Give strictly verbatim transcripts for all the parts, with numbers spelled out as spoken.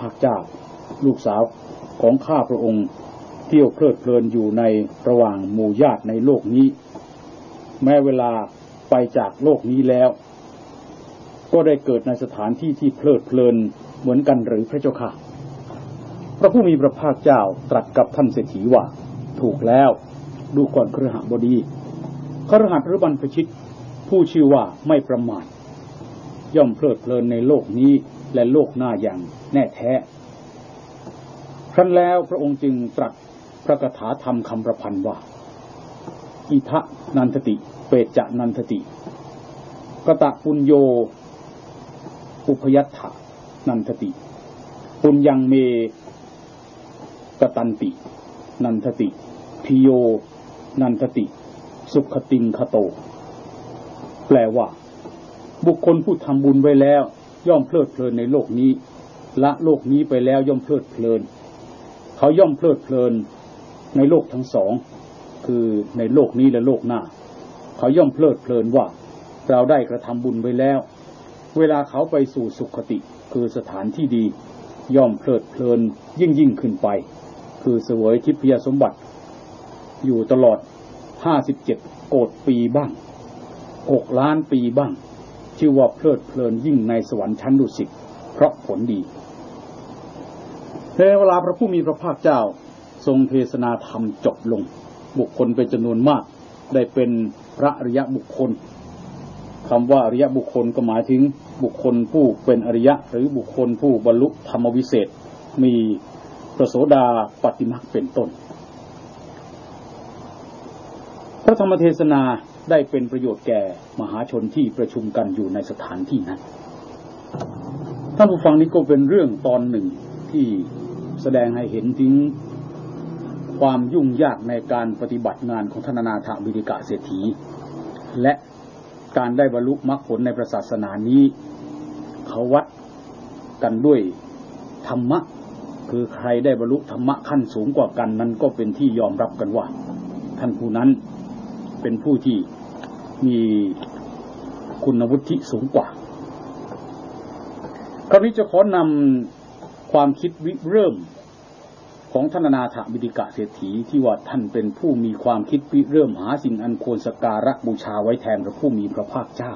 าคเจ้าลูกสาวของข้าพระองค์เที่ยวเพลิดเพลินอยู่ในระหว่างหมู่ญาติในโลกนี้แม้เวลาไปจากโลกนี้แล้วก็ได้เกิดในสถานที่ที่เพลิดเพลินเหมือนกันหรือพระเจ้าค่ะพระผู้มีพระภาคเจ้าตรัสกับท่านเศรษฐีว่าถูกแล้วดูก่อนคฤหบดีคฤหัสถ์หรือบรรพชิตผู้ชื่อว่าไม่ประมาทย่อมเพลิดเพลินในโลกนี้และโลกหน้าอย่างแน่แท้ครั้นแล้วพระองค์จึงตรัสพระคาถาธรรมคำประพันธ์ว่าอิทะนันทติเปจะนันทติกตะปุญโยอุพยัตถะนันทติปุญญังเมกตันตินันทติพิโยนันทติสุขติงคโตแปลว่าบุคคลผู้ทำบุญไว้แล้วย่อมเพลิดเพลินในโลกนี้ละโลกนี้ไปแล้วย่อมเพลิดเพลินเขาย่อมเพลิดเพลินในโลกทั้งสองคือในโลกนี้และโลกหน้าเขาย่อมเพลิดเพลินว่าเราได้กระทำบุญไว้แล้วเวลาเขาไปสู่สุขติคือสถานที่ดีย่อมเพลิดเพลินยิ่งยิ่งขึ้นไปคือเสวยทิพยสมบัติอยู่ตลอดห้าสิบเจ็ดโกฏปีบ้างหกล้านปีบ้างชื่อว่าเพลิดเพลินยิ่งในสวรรค์ชั้นดุสิตเพราะผลดีในเวลาพระผู้มีพระภาคเจ้าทรงเทศนาธรรมจบลงบุคคลเป็นจำนวนมากได้เป็นพระอริยบุคคลคำว่าอริยบุคคลก็หมายถึงบุคคลผู้เป็นอริยะหรือบุคคลผู้บรรลุธรรมวิเศษมีพระโสดาปัตติมรรคเป็นต้นพระธรรมเทศนาได้เป็นประโยชน์แก่มหาชนที่ประชุมกันอยู่ในสถานที่นั้นท่านผู้ฟังนี้ก็เป็นเรื่องตอนหนึ่งที่แสดงให้เห็นถึงความยุ่งยากในการปฏิบัติงานของท่านอนาถบิณฑิกะเศรษฐีและการได้บรรลุมรรคผลในพระศาสนานี้เขาวัดกันด้วยธรรมะคือใครได้บรรลุธรรมะขั้นสูงกว่ากันนั้นก็เป็นที่ยอมรับกันว่าท่านผู้นั้นเป็นผู้ที่มีคุณวุฒิสูงกว่าคราวนี้จะขอนำความคิดวิเริ่มของท่านอนาถบิณฑิกะเศรษฐีที่ว่าท่านเป็นผู้มีความคิดวิเริ่มหาสิ่งอันควรสักการะบูชาไว้แทนพระผู้มีพระภาคเจ้า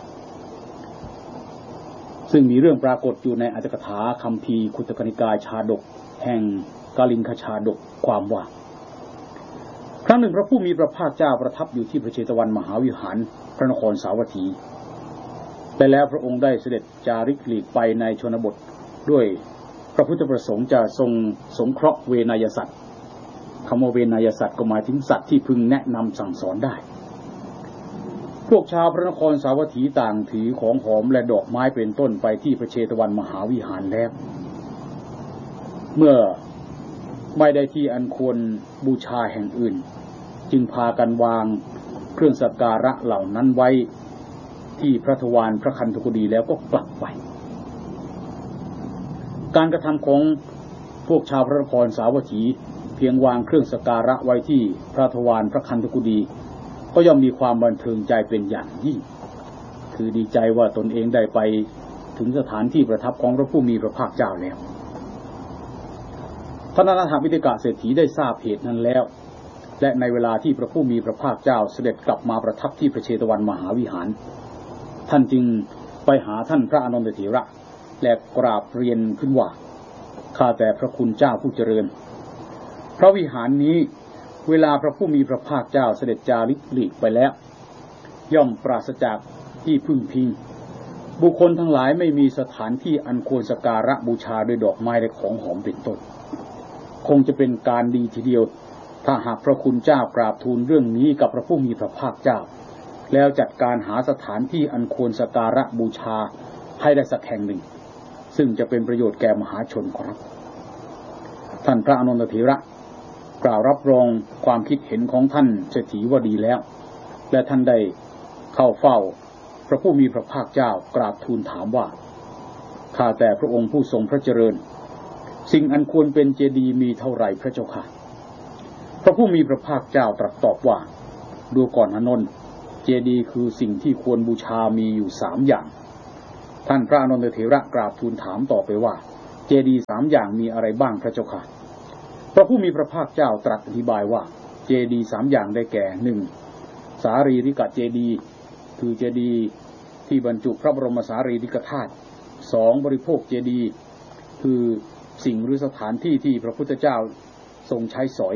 ซึ่งมีเรื่องปรากฏอยู่ในอัตถกถาคัมภีร์คุตกนิกายชาดกแห่งกาลิงคชาดกความว่าครั้งหนึ่งพระผู้มีพระภาคเจ้าประทับอยู่ที่พระเชตวันมหาวิหารพระนครสาวัตถีแต่แล้วพระองค์ได้เสด็จจาริกหลีกไปในชนบทด้วยพระพุทธประสงค์จะทรงสงเคราะห์เวนยสัตว์คำว่าเวนยสัตว์ก็หมายถึงสัตว์ที่พึงแนะนำสั่งสอนได้พวกชาวพระนครสาวัตถีต่างถือของหอมและดอกไม้เป็นต้นไปที่พระเชตวันมหาวิหารแล้วเมื่อไม่ได้ที่อันควรบูชาแห่งอื่นจึงพากันวางเครื่องสักการะเหล่านั้นไว้ที่พระทวารพระคันธกุฎีแล้วก็กลับไปการกระทำของพวกชาวพระนครสาวัตถีเพียงวางเครื่องสักการะไว้ที่พระทวารพระคันธกุฎีก็ย่อมมีความบันเทิงใจเป็นอย่างยิ่งคือดีใจว่าตนเองได้ไปถึงสถานที่ประทับของพระผู้มีพระภาคเจ้าแล้วท่านอนาถบิณฑิกะเศรษฐีได้ทราบเหตุนั้นแล้วและในเวลาที่พระผู้มีพระภาคเจ้าเสด็จกลับมาประทับที่พระเชตวันมหาวิหารท่านจึงไปหาท่านพระอานนทเถระและกราบเรียนขึ้นว่าข้าแต่พระคุณเจ้าผู้เจริญพระวิหารนี้เวลาพระผู้มีพระภาคเจ้าเสด็จจาริกหลีกไปแล้วย่อมปราศจากที่พึ่งพิงบุคคลทั้งหลายไม่มีสถานที่อันควรสักการะบูชาด้วยดอกไม้และของหอมเป็นต้นคงจะเป็นการดีทีเดียวถ้าหากพระคุณเจ้ากราบทูลเรื่องนี้กับพระผู้มีพระภาคเจ้าแล้วจัดการหาสถานที่อันควรสักการะบูชาให้ได้สักแห่งหนึ่งซึ่งจะเป็นประโยชน์แก่มหาชนครับท่านพระอานนทเถระกล่าวรับรองความคิดเห็นของท่านเศรษฐีว่าดีแล้วและท่านได้เข้าเฝ้าพระผู้มีพระภาคเจ้ากราบทูลถามว่าข้าแต่พระองค์ผู้ทรงพระเจริญสิ่งอันควรเป็นเจดีย์มีเท่าไหร่พระเจ้าค่ะพระผู้มีพระภาคเจ้าตรัสตอบว่าดูก่อนอานนท์เจดีย์คือสิ่งที่ควรบูชามีอยู่สามอย่างท่านพระอานนทเถระกราบทูลถามต่อไปว่าเจดีย์สามอย่างมีอะไรบ้างพระเจ้าค่ะพระผู้มีพระภาคเจ้าตรัสอธิบายว่าเจดีย์สามอย่างได้แก่หนึ่งสารีริกเจดีย์คือเจดีย์ที่บรรจุพระบรมสารีริกธาตุสองบริโภคเจดีย์คือสิ่งหรือสถานที่ที่พระพุทธเจ้าทรงใช้สอย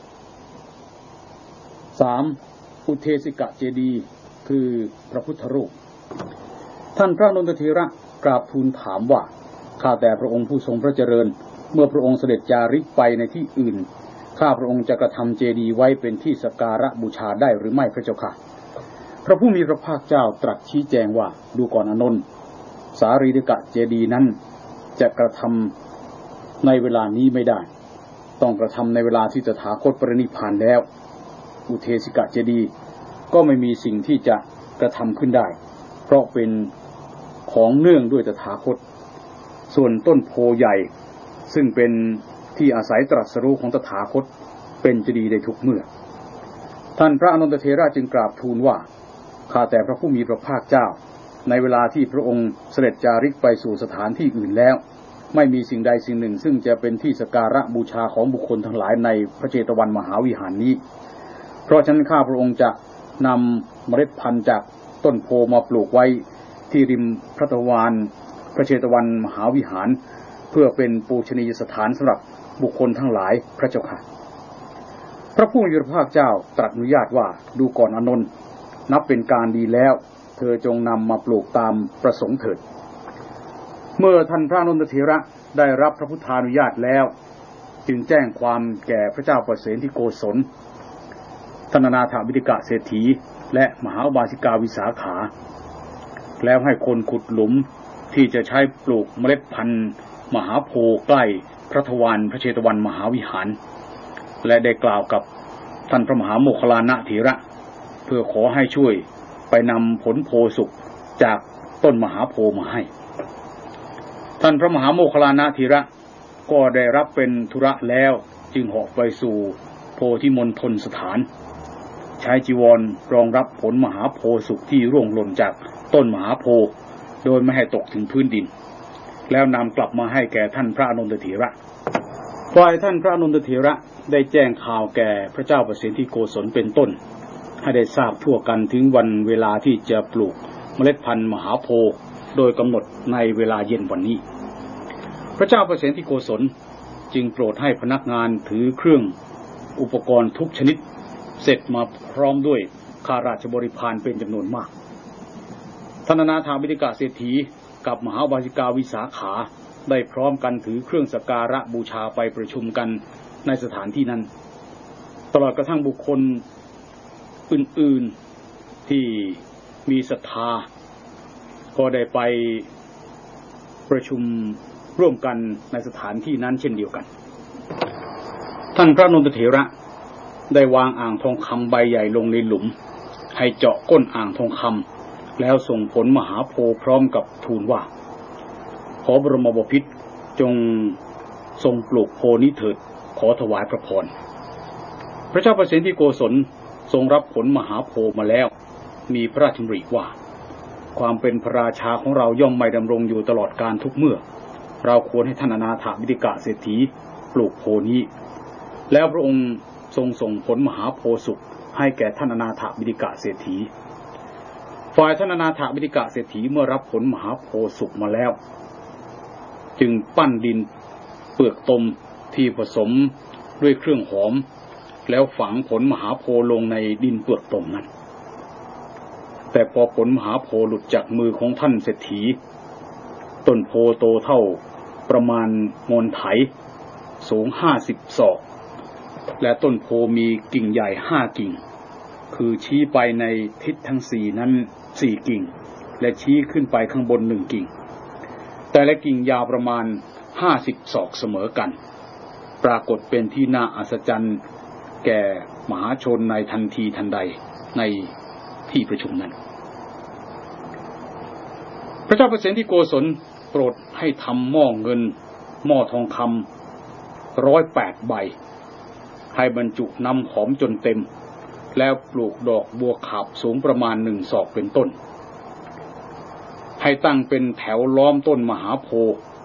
สามอุเทสิกเจดีย์คือพระพุทธรูปท่านพระนนทเถระกราบทูลถามว่าข้าแต่พระองค์ผู้ทรงพระเจริญเมื่อพระองค์เสด็จจาริกไปในที่อื่นข้าพระองค์จะกระทำเจดีย์ไว้เป็นที่สักการะบูชาได้หรือไม่พระเจ้าค่ะพระผู้มีพระภาคเจ้าตรัสชี้แจงว่าดูก่อนอานนท์สารีริกเจดีย์นั้นจะกระทำในเวลานี้ไม่ได้ต้องกระทำในเวลาที่ตถาคตปรินิพพานแล้วอุเทสิกเจดีย์ก็ไม่มีสิ่งที่จะกระทำขึ้นได้เพราะเป็นของเนื่องด้วยตถาคตส่วนต้นโพใหญ่ซึ่งเป็นที่อาศัยตรัสรู้ของตถาคตเป็นเจดีย์ได้ทุกเมื่อท่านพระอานนทเถระจึงกราบทูลว่าข้าแต่พระผู้มีพระภาคเจ้าในเวลาที่พระองค์เสด็จจาริกไปสู่สถานที่อื่นแล้วไม่มีสิ่งใดสิ่งหนึ่งซึ่งจะเป็นที่สักการะบูชาของบุคคลทั้งหลายในพระเจตวันมหาวิหารนี้เพราะฉะนั้นข้าพระองค์จะนำเมล็ดพันธุ์จากต้นโพมาปลูกไว้ที่ริมพระตะวันพระเจตวันมหาวิหารเพื่อเป็นปูชนียสถานสำหรับบุคคลทั้งหลายพระเจ้าค่ะพระผู้มีพระภาคเจ้าตรัสอนุญาตว่าดูก่อนอานนท์นับเป็นการดีแล้วเธอจงนำมาปลูกตามประสงค์เถิดเมื่อท่านพระอานนทเถระได้รับพระพุทธานุญาตแล้วจึงแจ้งความแก่พระเจ้าประเสนที่โกศลธนนาถบิณฑิกเศรษฐีและมหาอุบาสิกาวิสาขาแล้วให้คนขุดหลุมที่จะใช้ปลูกเมล็ดพันธุ์มหาโพธิ์ใกล้พระทวารพระเชตวันมหาวิหารและได้กล่าวกับท่านพระมหาโมคคัลลานะเถระเพื่อขอให้ช่วยไปนำผลโพสุกจากต้นมหาโพธิ์มาให้ท่านพระมหาโมคคัลลานะเถระก็ได้รับเป็นธุระแล้วจึงเหาะไปสู่โพธิมณฑลสถานใช้จีวรรองรับผลมหาโพธิ์สุกที่ร่วงหล่นจากต้นมหาโพธิ์โดยไม่ให้ตกถึงพื้นดินแล้วนำกลับมาให้แก่ท่านพระอานนทเถระฝ่ายท่านพระอานนทเถระได้แจ้งข่าวแก่พระเจ้าประเสนที่โกศลเป็นต้นให้ได้ทราบทั่วกันถึงวันเวลาที่จะปลูกเมล็ดพันธุ์มหาโพธิ์โดยกำหนดในเวลาเย็นวันนี้พระเจ้าประเสนที่โกศลจึงโปรดให้พนักงานถือเครื่องอุปกรณ์ทุกชนิดเสร็จมาพร้อมด้วยข้าราชบริพารเป็นจำนวนมากธนนาถบิณฑิกเศรษฐีกับมหาอุบาสิกาวิสาขาได้พร้อมกันถือเครื่องสักการะบูชาไปประชุมกันในสถานที่นั้นตลอดกระทั่งบุคคลอื่นๆที่มีศรัทธาก็ได้ไปประชุมร่วมกันในสถานที่นั้นเช่นเดียวกันท่านพระอานนทเถระได้วางอ่างทองคำใบใหญ่ลงในหลุมให้เจาะก้นอ่างทองคำแล้วส่งผลมหาโพธิ์พร้อมกับทูลว่าขอบรมบพิตรจงทรงปลูกโพนี้เถิดขอถวายพระพรพระเจ้าประเสนที่โกศลทรงรับผลมหาโพธิ์มาแล้วมีพระราชดำริว่าความเป็นพระราชาของเราย่อมไม่ดำรงอยู่ตลอดกาลทุกเมื่อเราควรให้ท่านอนาถบิณฑิกเศรษฐีปลูกโพนี้แล้วพระองค์ทรงส่งผลมหาโพธิ์สุกให้แก่ท่านอนาถบิณฑิกเศรษฐีฝ่ายท่านอนาถบิณฑิกเศรษฐีเมื่อรับผลมหาโพธิ์สุกมาแล้วจึงปั้นดินเปลือกตมที่ผสมด้วยเครื่องหอมแล้วฝังผลมหาโพธิ์ลงในดินเปลือกตมนั้นแต่พอผลมหาโพธิ์หลุดจากมือของท่านเศรษฐีต้นโพโตเท่าประมาณมนไถสูงห้าสิบศอกและต้นโพมีกิ่งใหญ่ห้ากิ่งคือชี้ไปในทิศทั้งสี่นั้นสี่กิ่งและชี้ขึ้นไปข้างบนหนึ่งกิ่งแต่ละกิ่งยาวประมาณห้าสิบศอกเสมอกันปรากฏเป็นที่น่าอัศจรรย์แก่มหาชนในทันทีทันใดในที่ประชุมนั้นพระเจ้าประเสนที่โกศลโปรดให้ทำหม้อเงินหม้อทองคำร้อยแปดใบให้บรรจุน้ำหอมจนเต็มแล้วปลูกดอกบัวขาบสูงประมาณหนึ่งศอกเป็นต้นให้ตั้งเป็นแถวล้อมต้นมหาโพธิ์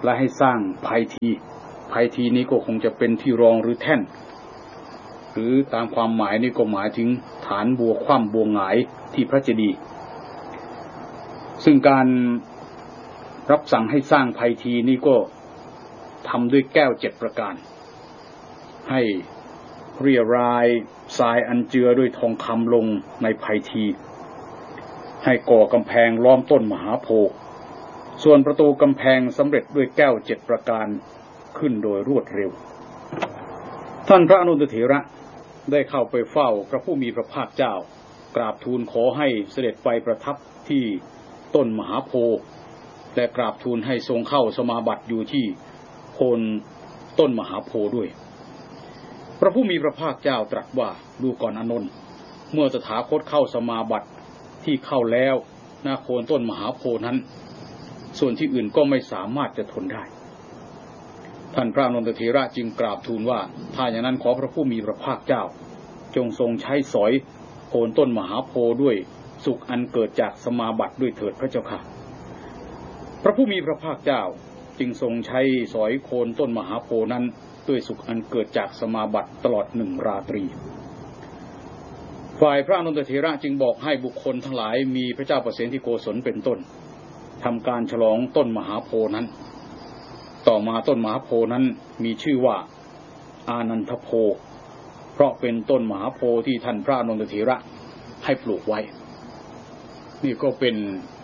และให้สร้างภัยทีภัยทีนี้ก็คงจะเป็นที่รองหรือแท่นหรือตามความหมายนี่ก็หมายถึงฐานบัวคว่ำบัวหงายที่พระเจดีย์ซึ่งการรับสั่งให้สร้างภัยทีนี้ก็ทำด้วยแก้วเจ็ดประการให้เรียรายทรายอันเจือด้วยทองคำลงในภัยทีให้ก่อกำแพงล้อมต้นมหาโพธิ์ส่วนประตูกำแพงสำเร็จด้วยแก้วเจ็ดประการขึ้นโดยรวดเร็วท่านพระอนุตเถระได้เข้าไปเฝ้าพระผู้มีพระภาคเจ้ากราบทูลขอให้เสด็จไปประทับที่ต้นมหาโพธิ์และกราบทูลให้ทรงเข้าสมาบัติอยู่ที่โคนต้นมหาโพธิ์ด้วยพระผู้มีพระภาคเจ้าตรัสว่าดูก่อนอานนท์เมื่อตถาคตเข้าสมาบัติที่เข้าแล้วณโคนต้นมหาโพธิ์นั้นส่วนที่อื่นก็ไม่สามารถจะทนได้ท่านพระอนุตเถระจึงกราบทูลว่าถ้าอย่างนั้นขอพระผู้มีพระภาคเจ้าจงทรงใช้สอยโคนต้นมหาโพธิ์ด้วยสุขอันเกิดจากสมาบัติด้วยเถิดพระเจ้าค่ะพระผู้มีพระภาคเจ้าจึงทรงใช้สอยโคนต้นมหาโพธิ์นั้นด้วยสุขอันเกิดจากสมาบัติตลอดหนึ่งราตรีฝ่ายพระอนุตเถระจึงบอกให้บุคคลทั้งหลายมีพระเจ้าประเสนที่โกศลเป็นต้นทำการฉลองต้นมหาโพธิ์นั้นต่อมาต้นมหาโพธิ์นั้นมีชื่อว่าอานันทโพธิ์เพราะเป็นต้นมหาโพธิ์ที่ท่านพระอนุตเถระให้ปลูกไว้นี่ก็เป็น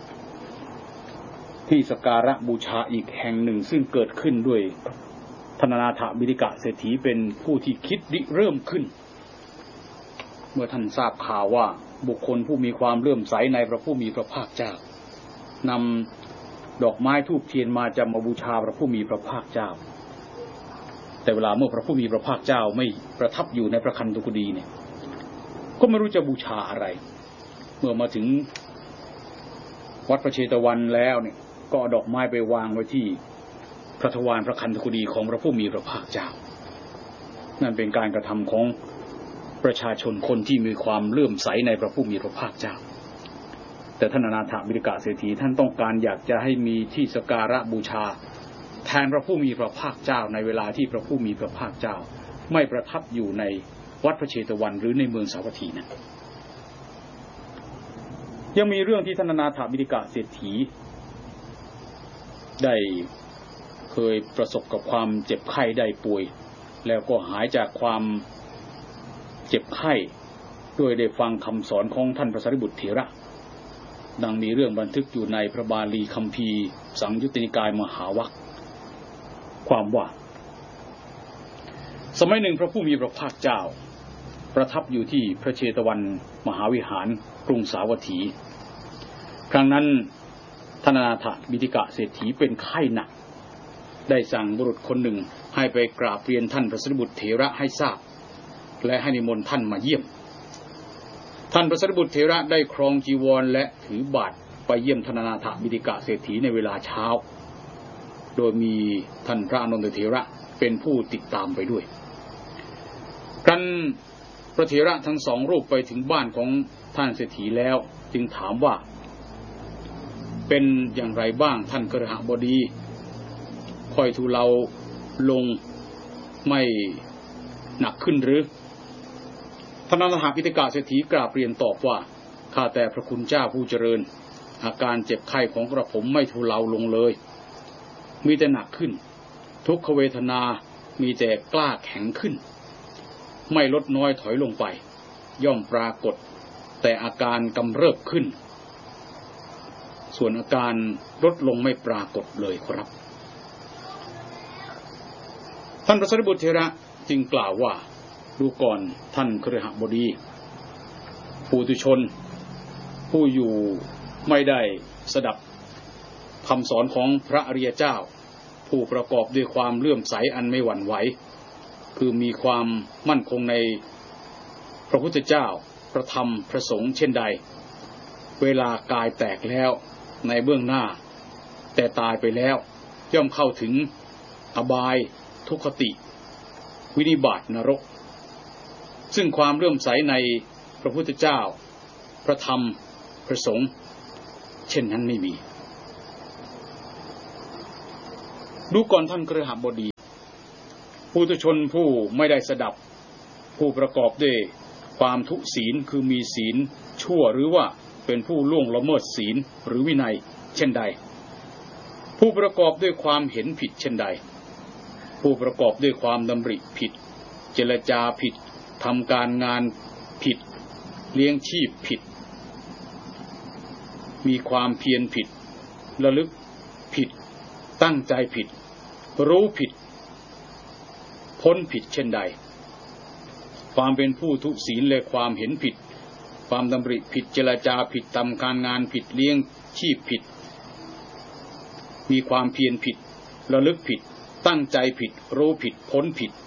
ที่สักการะบูชาอีกแห่งหนึ่งซึ่งเกิดขึ้นด้วยธนนาถบิณฑิกะเศรษฐีเป็นผู้ที่คิดริเริ่มขึ้นเมื่อท่านทราบข่าวว่าบุคคลผู้มีความเลื่อมใสในพระผู้มีพระภาคเจ้านำดอกไม้ธูปเทียนมาจะมาบูชาพระผู้มีพระภาคเจ้าแต่เวลาเมื่อพระผู้มีพระภาคเจ้าไม่ประทับอยู่ในพระคันธกุฎีเนี่ยก็ไม่รู้จะบูชาอะไรเมื่อมาถึงวัดพระเชตวันแล้วเนี่ยก็เอาดอกไม้ไปวางไว้ที่พระทวารพระคันธกุฎีของพระผู้มีพระภาคเจ้านั่นเป็นการกระทำของประชาชนคนที่มีความเลื่อมใสในพระผู้มีพระภาคเจ้าแต่ท่านอนาถบิณฑิกะเศรษฐีท่านต้องการอยากจะให้มีที่สักการะบูชาแทนพระผู้มีพระภาคเจ้าในเวลาที่พระผู้มีพระภาคเจ้าไม่ประทับอยู่ในวัดพระเชตวันหรือในเมืองสาวัตถีนั้นยังมีเรื่องที่ท่านอนาถบิณฑิกะเศรษฐีได้เคยประสบกับความเจ็บไข้ได้ป่วยแล้วก็หายจากความเจ็บไข้โดยได้ฟังคำสอนของท่านพระสารีบุตรเถระดังมีเรื่องบันทึกอยู่ในพระบาลีคัมภีร์สังยุตตินิกายมหาวรรคความว่าสมัยหนึ่งพระผู้มีพระภาคเจ้าประทับอยู่ที่พระเชตวันมหาวิหารกรุงสาวัตถีครั้งนั้นท่านอนาถบิณฑิกะเศรษฐีเป็นไข้หนักได้สั่งบุรุษคนหนึ่งให้ไปกราบเรียนท่านพระสารีบุตรเถระให้ทราบและให้นิมนต์ท่านมาเยี่ยมท่านพระสารีบุตรเถระได้ครองจีวรและถือบาตรไปเยี่ยมท่านอนาถบิณฑิกะเศรษฐีในเวลาเช้าโดยมีท่านพระอนุตเถระเป็นผู้ติดตามไปด้วยครั้นพระเถระทั้งสองรูปไปถึงบ้านของท่านเศรษฐีแล้วจึงถามว่าเป็นอย่างไรบ้างท่านกฤหบดีค่อยทุเลาลงไม่หนักขึ้นหรือท่านอนาถบิณฑิกะเศรษฐีกราบเรียนตอบว่าข้าแต่พระคุณเจ้าผู้เจริญอาการเจ็บไข้ของกระผมไม่ทุเลาลงเลยมีแต่หนักขึ้นทุกขเวทนามีแต่กล้าแข็งขึ้นไม่ลดน้อยถอยลงไปย่อมปรากฏแต่อาการกำเริบขึ้นส่วนอาการลดลงไม่ปรากฏเลยครับท่านพระสารีบุตรเถระจึงกล่าวว่าดูก่อนท่านคฤหบดีปุถุชนผู้อยู่ไม่ได้สดับคำสอนของพระอริยเจ้าผู้ประกอบด้วยความเลื่อมใสอันไม่หวั่นไหวคือมีความมั่นคงในพระพุทธเจ้าพระธรรมพระสงฆ์เช่นใดเวลากายแตกแล้วในเบื้องหน้าแต่ตายไปแล้วย่อมเข้าถึงอบายทุกขติวินิบาตนรกซึ่งความเลื่อมใสในพระพุทธเจ้าพระธรรมพระสงฆ์เช่นนั้นไม่มีดูก่อนท่านคฤหบดีปุถุชนผู้ไม่ได้สดับผู้ประกอบด้วยความทุศีลคือมีศีลชั่วหรือว่าเป็นผู้ล่วงละเมิดศีลหรือวินัยเช่นใดผู้ประกอบด้วยความเห็นผิดเช่นใดผู้ประกอบด้วยความดำริผิดเจรจาผิดทำการงานผิดเลี้ยงชีพผิดมีความเพียรผิดระลึกผิดตั้งใจผิดรู้ผิดพ้นผิดเช่นใดความเป็นผู้ทุศีลและความเห็นผิดความดำริผิดเจรจาผิดทำการงานผิดเลี้ยงชีพผิดมีความเพียรผิดระลึกผิดตั้งใจผิดรู้ผิดพ้นผิด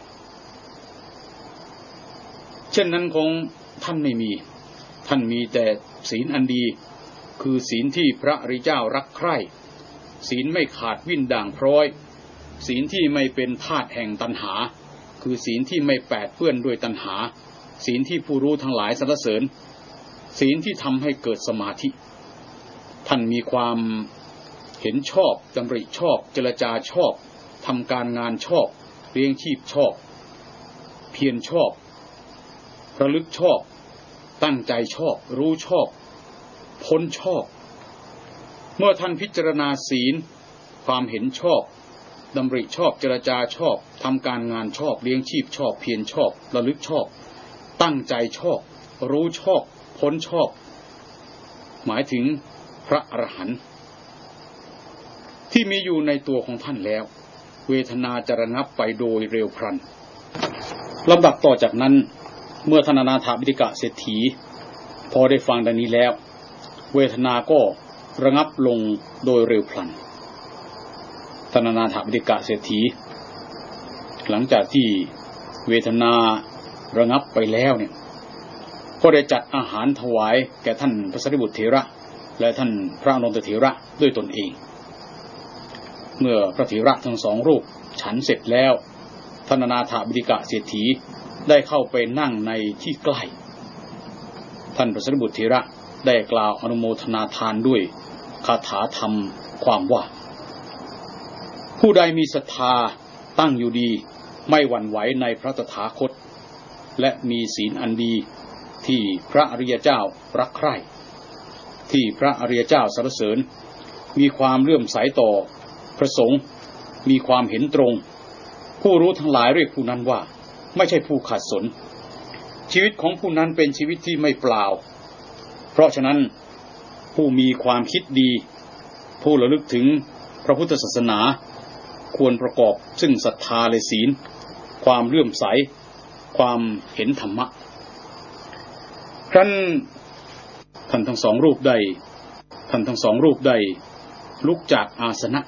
เช่นนั้นของท่านไม่มีท่านมีแต่ศีลอันดีคือศีลที่พระอริยเจ้ารักใคร่ศีลไม่ขาดวิ่นด่างพร้อยศีลที่ไม่เป็นทาสแห่งตัณหาคือศีลที่ไม่แปดเปื้อนด้วยตัณหาศีลที่ผู้รู้ทั้งหลายสรรเสริญศีลที่ทำให้เกิดสมาธิท่านมีความเห็นชอบดำริชอบเจรจาชอบทำการงานชอบเลี้ยงชีพชอบเพียรชอบระลึกชอบตั้งใจชอบรู้ชอบพ้นชอบเมื่อท่านพิจารณาศีลความเห็นชอบดำริชอบเจรจาชอบทำการงานชอบเลี้ยงชีพชอบเพียรชอบระลึกชอบตั้งใจชอบรู้ชอบพ้นชอบหมายถึงพระอรหันต์ที่มีอยู่ในตัวของท่านแล้วเวทนาจะระงับไปโดยเร็วพลันลำดับต่อจากนั้นเมื่อท่านอนาถบิณฑิกะเศรษฐีพอได้ฟังดังนี้แล้วเวทนาก็ระงับลงโดยเร็วพลันท่านอนาถบิณฑิกะเศรษฐีหลังจากที่เวทนาระงับไปแล้วเนี่ยก็ได้จัดอาหารถวายแก่ท่านพระสารีบุตรเถระและท่านพระอานนทเถระด้วยตนเองเมื่อพระเถระทั้งสองรูปฉันเสร็จแล้วท่านอนาถบิณฑิกะเศรษฐีได้เข้าไปนั่งในที่ใกล้ท่านพระสารีบุตรเถระได้กล่าวอนุโมทนาทานด้วยคาถาธรรมความว่าผู้ใดมีศรัทธาตั้งอยู่ดีไม่หวั่นไหวในพระตถาคตและมีศีลอันดีที่พระอริยเจ้ารักใคร่ที่พระอริยเจ้าสรรเสริญมีความเลื่อมใสต่อพระสงฆ์มีความเห็นตรงผู้รู้ทั้งหลายเรียกผู้นั้นว่าไม่ใช่ผู้ขัดสนชีวิตของผู้นั้นเป็นชีวิตที่ไม่เปล่าเพราะฉะนั้นผู้มีความคิดดีผู้ระลึกถึงพระพุทธศาสนาควรประกอบซึ่งศรัทธาและศีลความเลื่อมใสความเห็นธรรมะครั้นท่านทั้งสองรูปได้ท่านทั้งสองรูปได้ลุกจากอาสนะ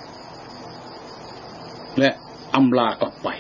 และอำลากลับไป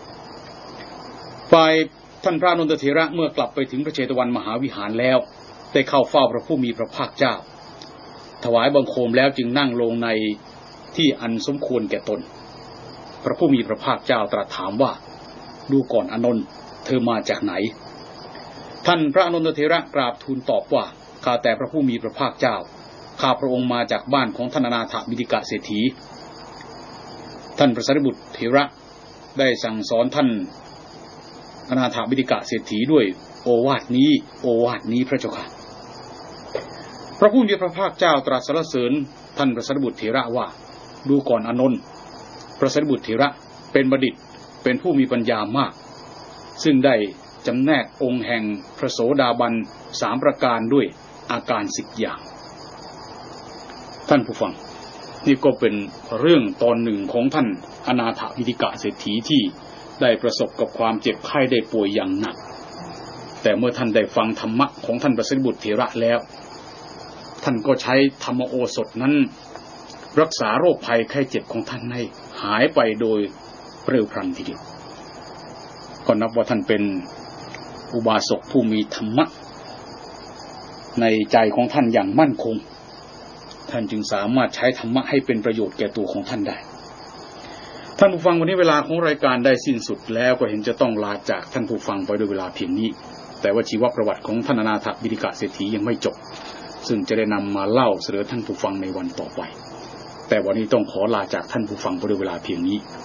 ฝ่ายท่านพระอานนทเถระเมื่อกลับไปถึงพระเชตวันมหาวิหารแล้วได้เข้าเฝ้าพระผู้มีพระภาคเจ้าถวายบังคมแล้วจึงนั่งลงในที่อันสมควรแก่ตนพระผู้มีพระภาคเจ้าตรัสถามว่าดูก่อนอานนท์เธอมาจากไหนท่านพระอานนทเถระกราบทูลตอบว่าข้าแต่พระผู้มีพระภาคเจ้าข้าพระองค์มาจากบ้านของท่านอนาถบิณฑิกะเศรษฐีท่านพระสารีบุตรเถระได้สั่งสอนท่านอนาถบิณฑิกะเศรษฐีด้วยโอวาทนี้โอวาทนี้พระเจ้าค่ะพระผู้มีพระภาคเจ้าตรัสสรรเสริญท่านพระสารีบุตรเถระว่าดูก่อนอานนท์พระสารีบุตรเถระเป็นบัณฑิตเป็นผู้มีปัญญามากซึ่งได้จำแนกองค์แห่งพระโสดาบันสามประการด้วยอาการสิบอย่างท่านผู้ฟังนี่ก็เป็นเรื่องตอนหนึ่งของท่านอนาถบิณฑิกะเศรษฐีที่ได้ประสบกับความเจ็บไข้ได้ป่วยอย่างหนักแต่เมื่อท่านได้ฟังธรรมะของท่านพระสารีบุตรเถระแล้วท่านก็ใช้ธรรมโอสถนั้นรักษาโรคภัยไข้เจ็บของท่านให้หายไปโดยเร็วพลันทีเดียวก็นับว่าท่านเป็นอุบาสกผู้มีธรรมะในใจของท่านอย่างมั่นคงท่านจึงสามารถใช้ธรรมะให้เป็นประโยชน์แก่ตัวของท่านได้ท่านผู้ฟังวันนี้เวลาของรายการได้สิ้นสุดแล้วก็เห็นจะต้องลาจากท่านผู้ฟังไปโดยเวลาเพียงนี้แต่ว่าชีวประวัติของท่านอนาถบิณฑิกะเศรษฐียังไม่จบซึ่งจะได้นำมาเล่าเสนอท่านผู้ฟังในวันต่อไปแต่วันนี้ต้องขอลาจากท่านผู้ฟังด้วยเวลาเพียงนี้